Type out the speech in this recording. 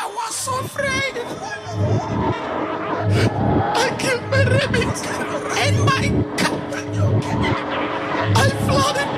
was so afraid. I killed my rabbits and my cat. I flooded